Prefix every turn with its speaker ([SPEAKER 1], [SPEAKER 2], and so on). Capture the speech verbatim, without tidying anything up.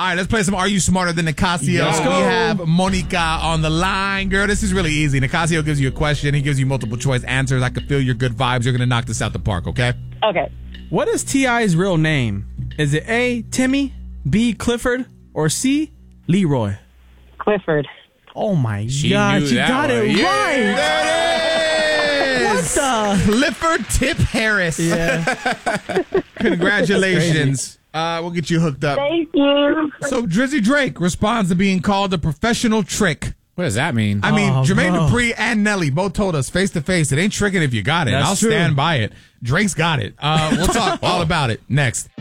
[SPEAKER 1] right, let's play some Are You Smarter Than Nicasio?
[SPEAKER 2] Let's go.
[SPEAKER 1] We have Monica on the line. Girl, this is really easy. Nicasio gives you a question. He gives you multiple choice answers. I can feel your good vibes. You're going to knock this out the park, okay?
[SPEAKER 3] Okay.
[SPEAKER 2] What is T I's real name? Is it A, Timmy, B, Clifford, or C, Leroy?
[SPEAKER 3] Clifford.
[SPEAKER 2] Oh, my
[SPEAKER 1] She
[SPEAKER 2] God.
[SPEAKER 1] knew
[SPEAKER 2] You
[SPEAKER 1] that
[SPEAKER 2] got
[SPEAKER 1] one.
[SPEAKER 2] it
[SPEAKER 1] Yeah,
[SPEAKER 2] right.
[SPEAKER 1] there it
[SPEAKER 2] What
[SPEAKER 1] is.
[SPEAKER 2] the?
[SPEAKER 1] Clifford Tip Harris.
[SPEAKER 2] Yeah.
[SPEAKER 1] Congratulations. Uh, we'll get you hooked up.
[SPEAKER 3] Thank you.
[SPEAKER 1] So Drizzy Drake responds to being called a professional trick.
[SPEAKER 4] What does that mean?
[SPEAKER 1] I mean,
[SPEAKER 2] Oh,
[SPEAKER 1] Jermaine
[SPEAKER 2] bro.
[SPEAKER 1] Dupri and Nelly both told us face to face it ain't tricking if you got it.
[SPEAKER 2] That's
[SPEAKER 1] I'll
[SPEAKER 2] true.
[SPEAKER 1] stand by it. Drake's got it. Uh, we'll talk all about it next.